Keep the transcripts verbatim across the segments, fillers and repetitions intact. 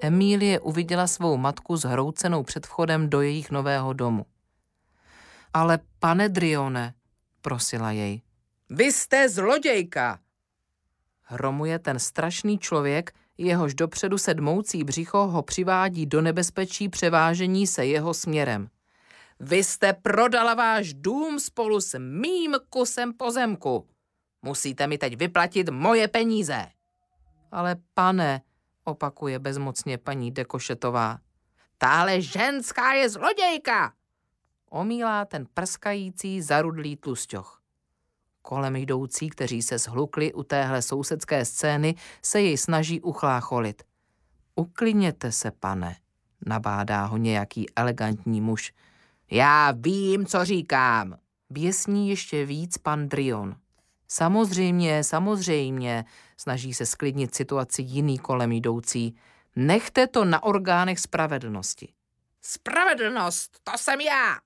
Emílie uviděla svou matku zhroucenou před vchodem do jejich nového domu. Ale pane Drione, prosila jej. Vy jste zlodějka! Hromuje ten strašný člověk, jehož dopředu se dmoucí břicho ho přivádí do nebezpečí převážení se jeho směrem. Vy jste prodala váš dům spolu s mým kusem pozemku. Musíte mi teď vyplatit moje peníze. Ale pane, opakuje bezmocně paní de Košetová. Tahle ženská je zlodějka! Omílá ten prskající zarudlý tlusťoch. Kolem jdoucí, kteří se shlukli u téhle sousedské scény, se jej snaží uchlácholit. Uklidněte se, pane, nabádá ho nějaký elegantní muž. Já vím, co říkám. Běsní ještě víc pan Drion. Samozřejmě, samozřejmě, snaží se sklidnit situaci jiný kolem jdoucí. Nechte to na orgánech spravedlnosti. Spravedlnost, to jsem já.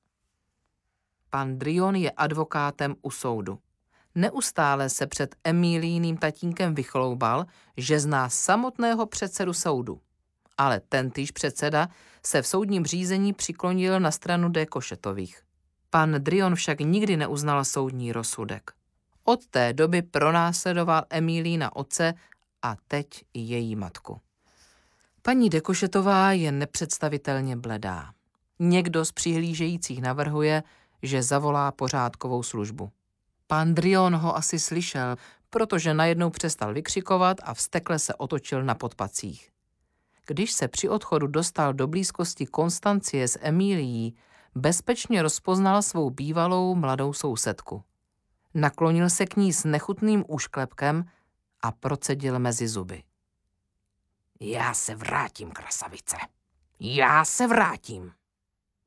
Pan Drion je advokátem u soudu. Neustále se před Emílíným tatínkem vychloubal, že zná samotného předsedu soudu. Ale tentýž předseda se v soudním řízení přiklonil na stranu de Košetových. Pan Drion však nikdy neuznal soudní rozsudek. Od té doby pronásledoval Emílína otce a teď i její matku. Paní de Košetová je nepředstavitelně bledá. Někdo z přihlížejících navrhuje, že zavolá pořádkovou službu. Pan Drion ho asi slyšel, protože najednou přestal vykřikovat a vztekle se otočil na podpacích. Když se při odchodu dostal do blízkosti Konstancie s Emílií, bezpečně rozpoznal svou bývalou mladou sousedku. Naklonil se k ní s nechutným úšklepkem a procedil mezi zuby. Já se vrátím, krasavice. Já se vrátím.